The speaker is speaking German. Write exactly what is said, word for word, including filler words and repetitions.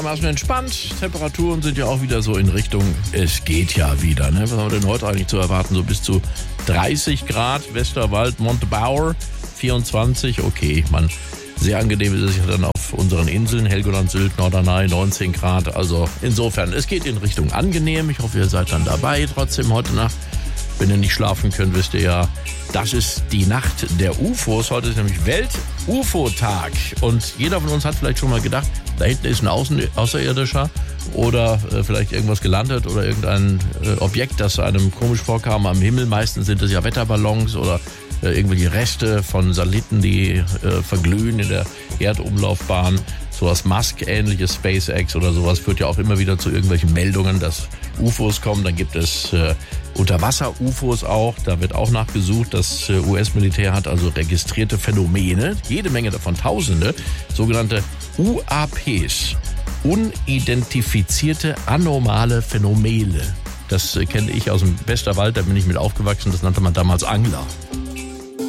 Einigermaßen entspannt. Temperaturen sind ja auch wieder so in Richtung, es geht ja wieder. Ne? Was haben wir denn heute eigentlich zu erwarten? So bis zu dreißig Grad, Westerwald, Montabaur, vierundzwanzig. Okay, man, sehr angenehm ist es ja dann auf unseren Inseln, Helgoland, Sylt, Norderney, neunzehn Grad. Also insofern, es geht in Richtung angenehm. Ich hoffe, ihr seid dann dabei trotzdem heute Nacht. Wenn ihr nicht schlafen könnt, wisst ihr ja, das ist die Nacht der U F Os. Heute ist nämlich Welt-U F O-Tag. Und jeder von uns hat vielleicht schon mal gedacht, da hinten ist ein Außen- Außerirdischer oder äh, vielleicht irgendwas gelandet oder irgendein äh, Objekt, das einem komisch vorkam am Himmel. Meistens sind es ja Wetterballons oder äh, irgendwelche Reste von Satelliten, die äh, verglühen in der Erdumlaufbahn. Sowas Musk-ähnliches, SpaceX oder sowas führt ja auch immer wieder zu irgendwelchen Meldungen, dass U F Os kommen. Dann gibt es äh, Unterwasser-U F Os auch. Da wird auch nachgesucht. Das äh, U S-Militär hat also registrierte Phänomene, jede Menge davon, Tausende, sogenannte U A Ps, unidentifizierte anormale Phänomene. Das äh, kenne ich aus dem Westerwald, da bin ich mit aufgewachsen. Das nannte man damals Angler.